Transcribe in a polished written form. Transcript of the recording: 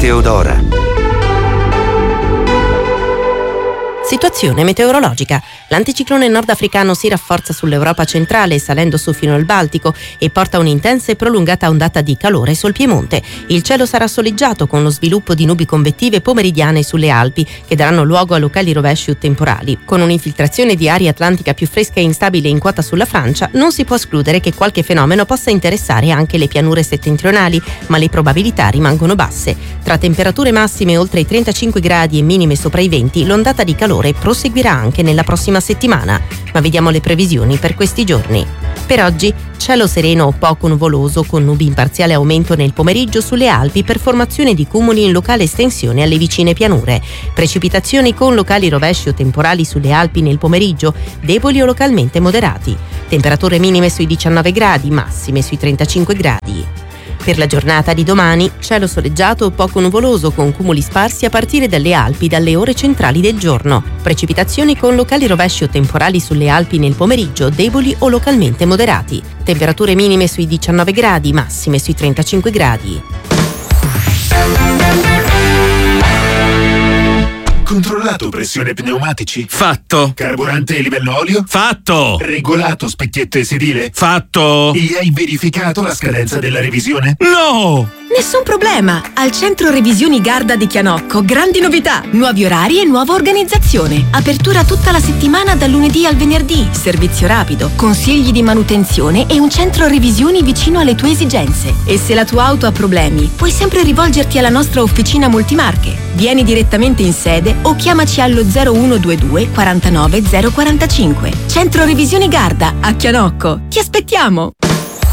Meteodora. Situazione meteorologica. L'anticiclone nordafricano si rafforza sull'Europa centrale, salendo su fino al Baltico, e porta un'intensa e prolungata ondata di calore sul Piemonte. Il cielo sarà soleggiato con lo sviluppo di nubi convettive pomeridiane sulle Alpi, che daranno luogo a locali rovesci o temporali. Con un'infiltrazione di aria atlantica più fresca e instabile in quota sulla Francia, non si può escludere che qualche fenomeno possa interessare anche le pianure settentrionali, ma le probabilità rimangono basse. Tra temperature massime oltre i 35 gradi e minime sopra i 20, l'ondata di calore proseguirà anche nella prossima settimana. Ma vediamo le previsioni per questi giorni. Per oggi, cielo sereno o poco nuvoloso, con nubi in parziale aumento nel pomeriggio sulle Alpi per formazione di cumuli in locale estensione alle vicine pianure. Precipitazioni con locali rovesci o temporali sulle Alpi nel pomeriggio, deboli o localmente moderati. Temperature minime sui 19 gradi, massime sui 35 gradi. Per la giornata di domani, cielo soleggiato o poco nuvoloso con cumuli sparsi a partire dalle Alpi dalle ore centrali del giorno. Precipitazioni con locali rovesci o temporali sulle Alpi nel pomeriggio, deboli o localmente moderati. Temperature minime sui 19 gradi, massime sui 35 gradi. Controllato pressione pneumatici? Fatto. Carburante e livello olio? Fatto. Regolato specchietto e sedile? Fatto. E hai verificato la scadenza della revisione? No! Nessun problema! Al centro revisioni Garda di Chianocco, grandi novità! Nuovi orari e nuova organizzazione. Apertura tutta la settimana dal lunedì al venerdì. Servizio rapido, consigli di manutenzione e un centro revisioni vicino alle tue esigenze. E se la tua auto ha problemi, puoi sempre rivolgerti alla nostra officina multimarche. Vieni direttamente in sede o chiamaci allo 0122 49 045. Centro revisioni Garda a Chianocco. Ti aspettiamo!